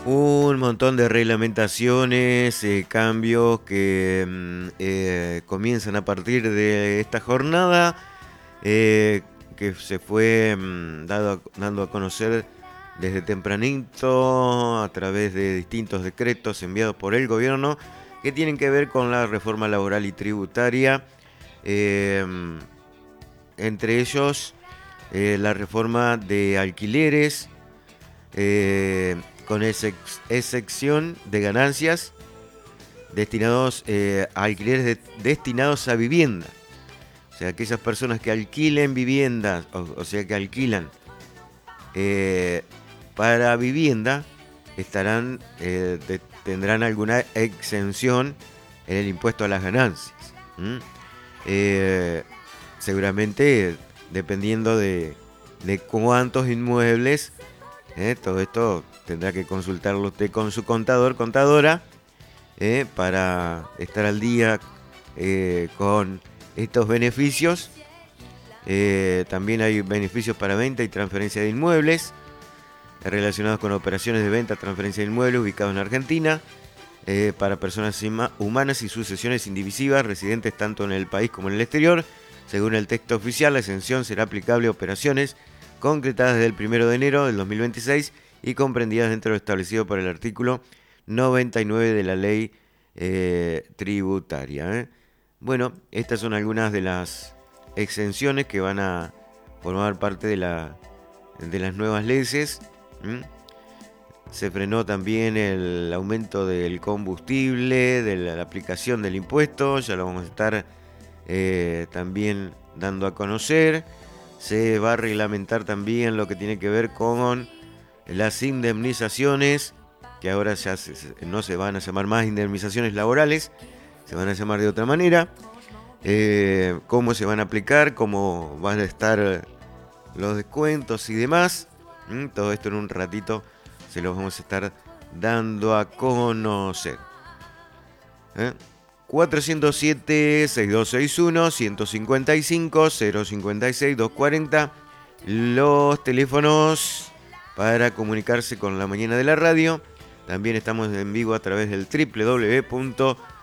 Un montón de reglamentaciones, cambios que comienzan a partir de esta jornada, eh, que se fue dando a conocer desde tempranito a través de distintos decretos enviados por el gobierno que tienen que ver con la reforma laboral y tributaria, eh, entre ellos la reforma de alquileres, con excepción de ganancias destinados a alquileres destinados a vivienda. O sea, aquellas personas que alquilen viviendas, o sea, que alquilan eh, para vivienda, tendrán alguna exención en el impuesto a las ganancias. ¿Mm? Eh, Seguramente dependiendo de cuántos inmuebles. Todo esto tendrá que consultarlo usted con su contador, contadora, para estar al día con estos beneficios. También hay beneficios para venta y transferencia de inmuebles relacionados con operaciones de venta, transferencia de inmuebles ubicados en Argentina, para personas humanas y sucesiones indivisivas residentes tanto en el país como en el exterior. Según el texto oficial, la exención será aplicable a operaciones concretadas desde el 1 de enero del 2026 y comprendidas dentro de lo establecido por el artículo 99 de la ley tributaria. Bueno, estas son algunas de las exenciones que van a formar parte de las nuevas leyes. Se frenó también el aumento del combustible, de la aplicación del impuesto, ya lo vamos a estar también dando a conocer. Se va a reglamentar también lo que tiene que ver con las indemnizaciones, que ahora no se van a llamar más indemnizaciones laborales, se van a llamar de otra manera. Cómo se van a aplicar, cómo van a estar los descuentos y demás. Todo esto en un ratito se los vamos a estar dando a conocer. 407-6261, 155, 056, 240. Los teléfonos para comunicarse con la mañana de la radio. También estamos en vivo a través del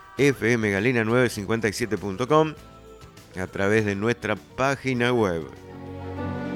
www.fmgalena957.com, a través de nuestra página web.